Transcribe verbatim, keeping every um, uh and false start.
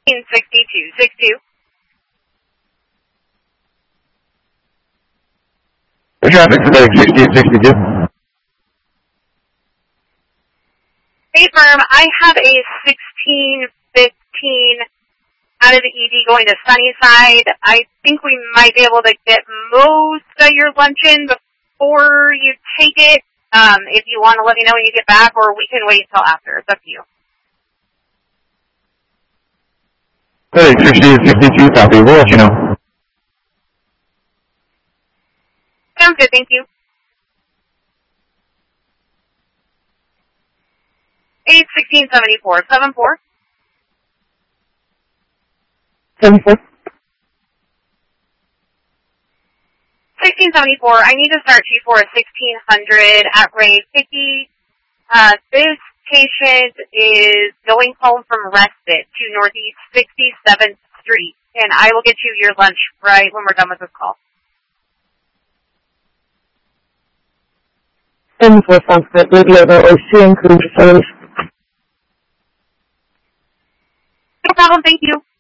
sixty-two sixty-two. Traffic setting sixty-eight sixty-two. Hey, firm, I have a sixteen fifteen out of the E D going to Sunnyside. I think we might be able to get most of your luncheon before you take it. Um, if you want to let me know when you get back, or we can wait until after. It's up to you. Hey, sixty-eight sixty-two, copy. We'll let you know. Sounds good, thank you. eight sixteen seventy-four, seven four. seven four. sixteen seventy-four, I need to start you for a sixteen hundred at Ray Picky. Uh, this patient is going home from Respite to Northeast sixty-seventh Street, and I will get you your lunch right when we're done with this call. seven four sounds good. Radio O C includes service. No problem, thank you.